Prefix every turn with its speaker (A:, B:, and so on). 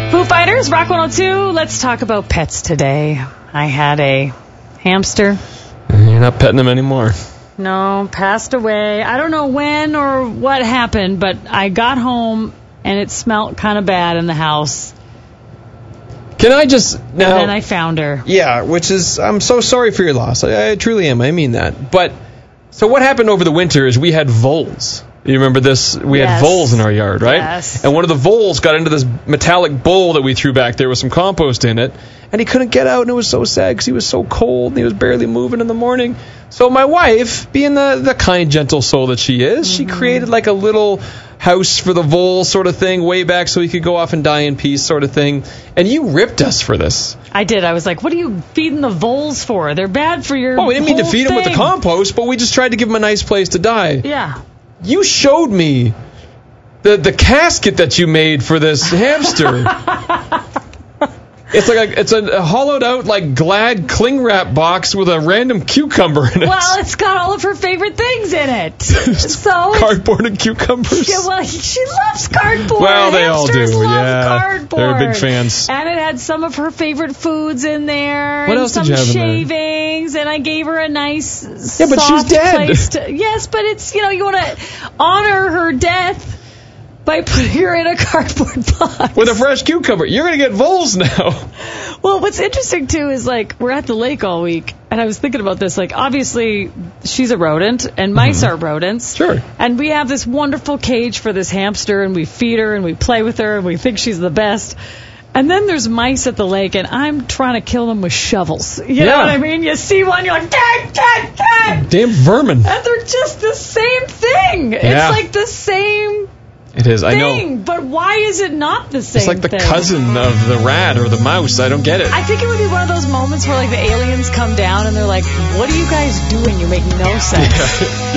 A: Foo Fighters, Rock 102. Let's talk about pets today. I had a hamster.
B: You're not petting them anymore.
A: No, passed away. I don't know when or what happened, but I got home and it smelled kind of bad in the house.
B: Can I just... Now,
A: and then I found her.
B: Yeah, which is... I'm so sorry for your loss. I truly am. I mean that. But, so what happened over the winter is we had voles. You remember this? We had voles in our yard, right?
A: Yes.
B: And one of the voles got into this metallic bowl that we threw back there with some compost in it, and he couldn't get out, and it was so sad because he was so cold, and he was barely moving in the morning. So my wife, being the kind, gentle soul that she is, she created like a little house for the vole sort of thing way back so he could go off and die in peace sort of thing. And you ripped us for this.
A: I did. I was like, what are you feeding the voles for? They're bad for your
B: we didn't mean to feed
A: them
B: with the compost, but we just tried to give him a nice place to die.
A: Yeah.
B: You showed me the casket that you made for this hamster. It's a hollowed out like Glad cling wrap box with a random cucumber in it.
A: Well, it's got all of her favorite things in it. So
B: cardboard and cucumbers.
A: Yeah, well, she loves cardboard.
B: Well, they
A: Hamsters
B: all do.
A: love cardboard.
B: They're big fans.
A: And it had some of her favorite foods in there.
B: What
A: and
B: else
A: some
B: did you have in there?
A: shavings, and I gave her a nice
B: but she's dead.
A: place to, yes, but it's, you want to honor her death by putting her in a cardboard box.
B: With a fresh cucumber. You're going to get voles now.
A: Well, what's interesting, too, is, we're at the lake all week, and I was thinking about this. Obviously, she's a rodent, and mice are rodents.
B: Sure.
A: And we have this wonderful cage for this hamster, and we feed her, and we play with her, and we think she's the best. And then there's mice at the lake, and I'm trying to kill them with shovels. You know what I mean? You see one, you're like, dang.
B: Damn vermin.
A: And they're just the same thing.
B: Yeah.
A: It's like the same
B: It is,
A: thing,
B: I know.
A: but why is it not the same
B: It's like the
A: thing?
B: cousin of the rat or the mouse. I don't get it.
A: I think it would be one of those moments where the aliens come down and they're like, what are you guys doing? You make no sense.